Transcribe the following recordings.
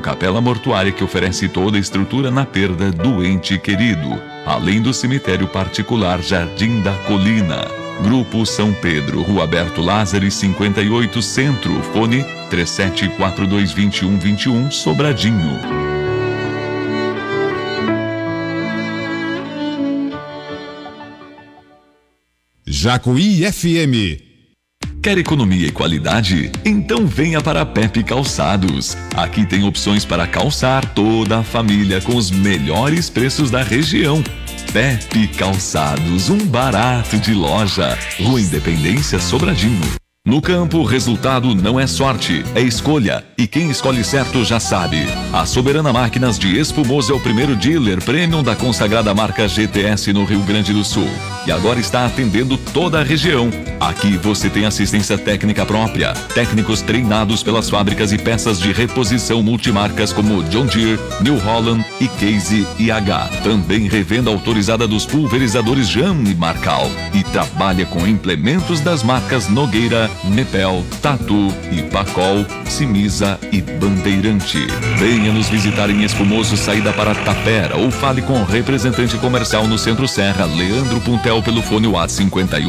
capela mortuária que oferece toda a estrutura na perda do ente querido, além do cemitério particular Jardim da Colina. Grupo São Pedro, Rua Alberto Lázaro 58 Centro, fone 37422121, Sobradinho. Jacuí FM. Quer economia e qualidade? Então venha para a Pepe Calçados. Aqui tem opções para calçar toda a família com os melhores preços da região. Pepe Calçados, um barato de loja. Rua Independência, Sobradinho. No campo, o resultado não é sorte, é escolha. E quem escolhe certo já sabe. A Soberana Máquinas de Espumoso é o primeiro dealer premium da consagrada marca GTS no Rio Grande do Sul. E agora está atendendo toda a região. Aqui você tem assistência técnica própria, técnicos treinados pelas fábricas e peças de reposição multimarcas como John Deere, New Holland e Case IH. Também revenda autorizada dos pulverizadores Jam e Marcal. E trabalha com implementos das marcas Nogueira, Nepel, Tatu, Ipacol, Simisa e Bandeirante. Venha nos visitar em Espumoso, saída para Tapera, ou fale com o representante comercial no Centro Serra, Leandro Puntel, pelo fone WhatsApp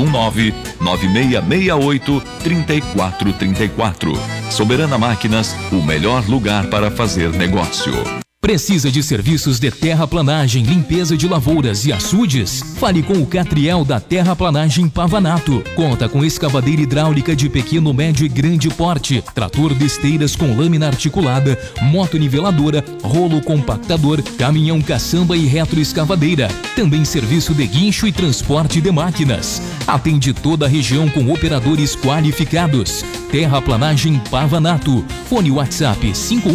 519-9668-3434. Soberana Máquinas, o melhor lugar para fazer negócio. Precisa de serviços de terraplanagem, limpeza de lavouras e açudes? Fale com o Catriel da Terraplanagem Pavanato. Conta com escavadeira hidráulica de pequeno, médio e grande porte, trator de esteiras com lâmina articulada, motoniveladora, rolo compactador, caminhão caçamba e retroescavadeira. Também serviço de guincho e transporte de máquinas. Atende toda a região com operadores qualificados. Terraplanagem Pavanato. Fone WhatsApp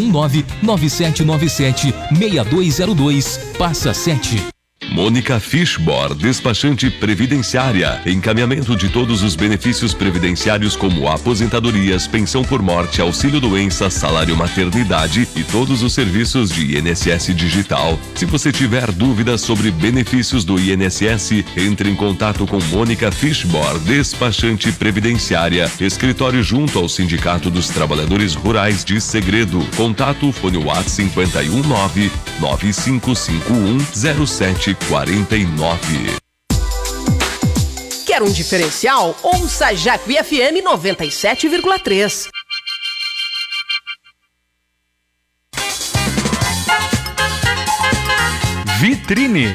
519-9797-6202, passa 7. Mônica Fishbor, despachante previdenciária, encaminhamento de todos os benefícios previdenciários como aposentadorias, pensão por morte, auxílio-doença, salário-maternidade e todos os serviços de INSS digital. Se você tiver dúvidas sobre benefícios do INSS, entre em contato com Mônica Fishbor, despachante previdenciária, escritório junto ao Sindicato dos Trabalhadores Rurais de Segredo. Contato fone WhatsApp 519-9551-0749. Quer um diferencial? Ouça Jacuí FM 97,3. Vitrine.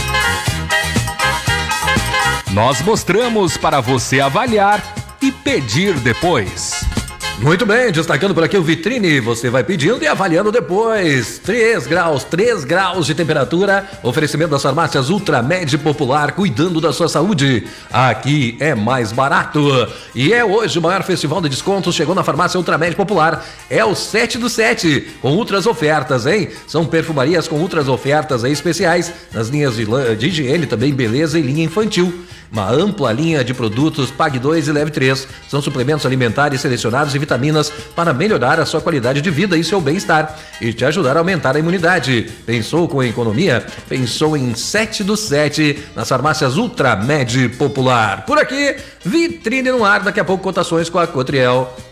Nós mostramos para você avaliar e pedir depois. Muito bem, destacando por aqui o Vitrine, você vai pedindo e avaliando depois. 3 graus de temperatura, oferecimento das farmácias Ultramed Popular, cuidando da sua saúde. Aqui é mais barato. E é hoje o maior festival de descontos, chegou na farmácia Ultramed Popular. É o 7 do 7, com ultras ofertas, hein? São perfumarias com ultras ofertas aí especiais, nas linhas de higiene, também beleza e linha infantil. Uma ampla linha de produtos, pague 2 e leve 3. São suplementos alimentares selecionados e vitaminas para melhorar a sua qualidade de vida e seu bem-estar e te ajudar a aumentar a imunidade. Pensou com a economia? Pensou em 7 do 7 nas farmácias Ultramed Popular. Por aqui, Vitrine no ar, daqui a pouco cotações com a Cotriel.